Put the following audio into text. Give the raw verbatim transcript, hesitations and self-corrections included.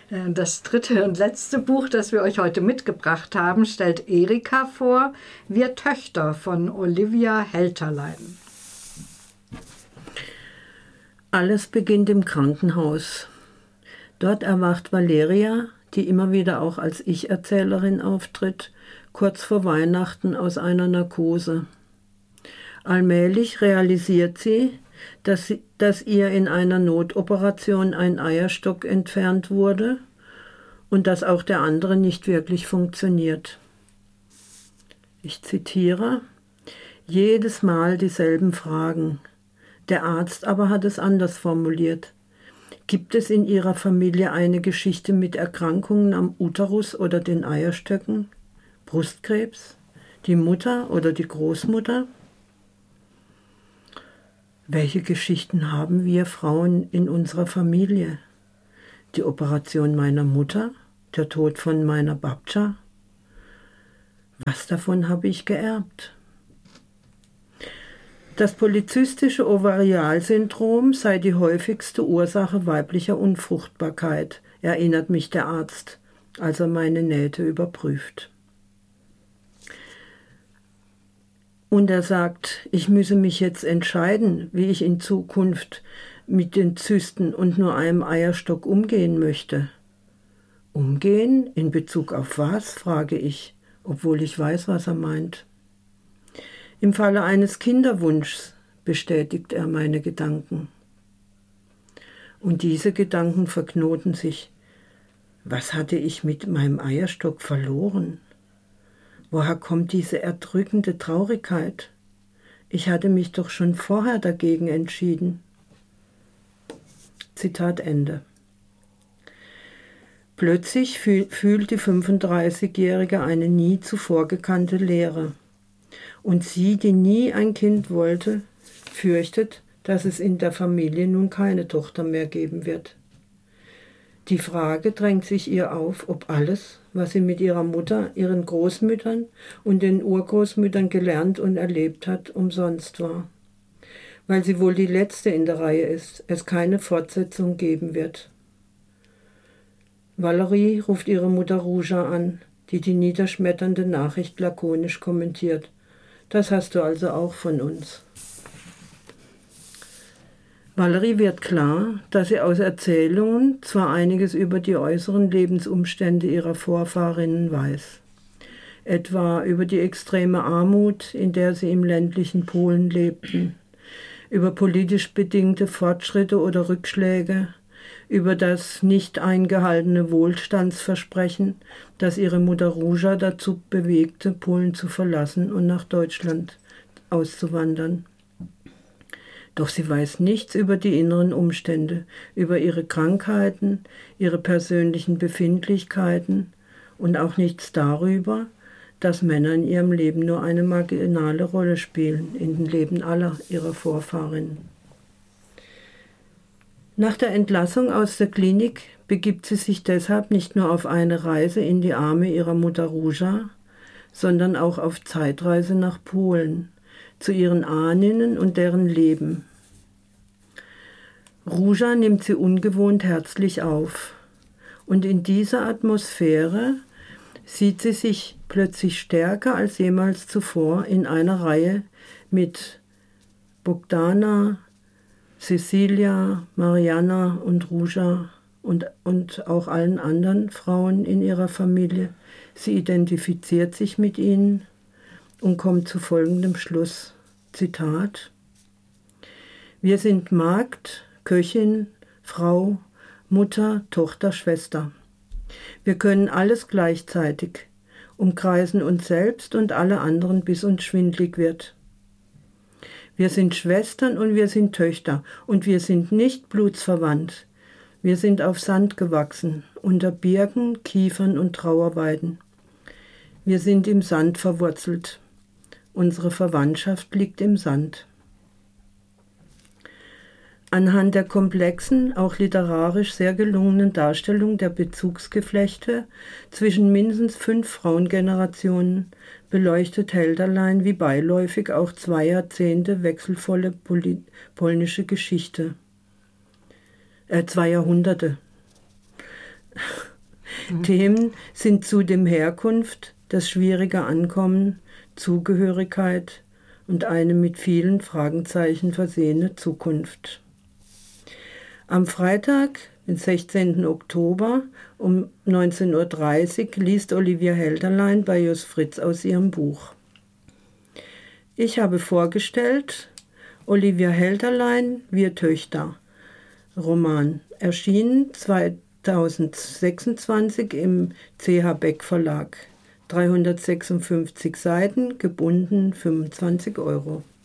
Das dritte und letzte Buch, das wir euch heute mitgebracht haben, stellt Erika vor, Wir Töchter von Olivia Helterlein. Alles beginnt im Krankenhaus. Dort erwacht Valeria, die immer wieder auch als Ich-Erzählerin auftritt, kurz vor Weihnachten aus einer Narkose. Allmählich realisiert sie, dass, sie, dass ihr in einer Notoperation ein Eierstock entfernt wurde und dass auch der andere nicht wirklich funktioniert. Ich zitiere: Jedes Mal dieselben Fragen. Der Arzt aber hat es anders formuliert. Gibt es in Ihrer Familie eine Geschichte mit Erkrankungen am Uterus oder den Eierstöcken? Brustkrebs? Die Mutter oder die Großmutter? Welche Geschichten haben wir Frauen in unserer Familie? Die Operation meiner Mutter? Der Tod von meiner Babcia? Was davon habe ich geerbt? Das polyzystische Ovarialsyndrom sei die häufigste Ursache weiblicher Unfruchtbarkeit, erinnert mich der Arzt, als er meine Nähte überprüft. Und er sagt, ich müsse mich jetzt entscheiden, wie ich in Zukunft mit den Zysten und nur einem Eierstock umgehen möchte. Umgehen? In Bezug auf was? Frage ich, obwohl ich weiß, was er meint. Im Falle eines Kinderwunschs bestätigt er meine Gedanken. Und diese Gedanken verknoten sich. Was hatte ich mit meinem Eierstock verloren? Woher kommt diese erdrückende Traurigkeit? Ich hatte mich doch schon vorher dagegen entschieden. Zitat Ende. Plötzlich fühlt die fünfunddreißigjährige eine nie zuvor gekannte Leere. Und sie, die nie ein Kind wollte, fürchtet, dass es in der Familie nun keine Tochter mehr geben wird. Die Frage drängt sich ihr auf, ob alles, was sie mit ihrer Mutter, ihren Großmüttern und den Urgroßmüttern gelernt und erlebt hat, umsonst war. Weil sie wohl die Letzte in der Reihe ist, es keine Fortsetzung geben wird. Valerie ruft ihre Mutter Ruja an, die die niederschmetternde Nachricht lakonisch kommentiert. Das hast du also auch von uns. Valerie wird klar, dass sie aus Erzählungen zwar einiges über die äußeren Lebensumstände ihrer Vorfahrinnen weiß. Etwa über die extreme Armut, in der sie im ländlichen Polen lebten, über politisch bedingte Fortschritte oder Rückschläge, über das nicht eingehaltene Wohlstandsversprechen, das ihre Mutter Ruja dazu bewegte, Polen zu verlassen und nach Deutschland auszuwandern. Doch sie weiß nichts über die inneren Umstände, über ihre Krankheiten, ihre persönlichen Befindlichkeiten und auch nichts darüber, dass Männer in ihrem Leben nur eine marginale Rolle spielen, in dem Leben aller ihrer Vorfahrinnen. Nach der Entlassung aus der Klinik begibt sie sich deshalb nicht nur auf eine Reise in die Arme ihrer Mutter Ruja, sondern auch auf Zeitreise nach Polen, zu ihren Ahninnen und deren Leben. Ruja nimmt sie ungewohnt herzlich auf. Und in dieser Atmosphäre sieht sie sich plötzlich stärker als jemals zuvor in einer Reihe mit Bogdana, Cecilia, Mariana und Ruja und, und auch allen anderen Frauen in ihrer Familie. Sie identifiziert sich mit ihnen und kommt zu folgendem Schluss. Zitat: Wir sind Magd, Köchin, Frau, Mutter, Tochter, Schwester. Wir können alles gleichzeitig, umkreisen uns selbst und alle anderen, bis uns schwindlig wird. Wir sind Schwestern und wir sind Töchter und wir sind nicht blutsverwandt. Wir sind auf Sand gewachsen, unter Birken, Kiefern und Trauerweiden. Wir sind im Sand verwurzelt. Unsere Verwandtschaft liegt im Sand. Anhand der komplexen, auch literarisch sehr gelungenen Darstellung der Bezugsgeflechte zwischen mindestens fünf Frauengenerationen beleuchtet Helterlein wie beiläufig auch zwei Jahrzehnte wechselvolle Poli- polnische Geschichte. Äh, zwei Jahrhunderte. Mhm. Themen sind zudem Herkunft, das schwierige Ankommen, Zugehörigkeit und eine mit vielen Fragezeichen versehene Zukunft. Am Freitag, den sechzehnten Oktober um neunzehn Uhr dreißig liest Olivia Helterlein bei Jos Fritz aus ihrem Buch. Ich habe vorgestellt Olivia Helterlein, Wir Töchter, Roman, erschienen zweitausendsechsundzwanzig im C H Beck Verlag. dreihundertsechsundfünfzig Seiten, gebunden fünfundzwanzig Euro.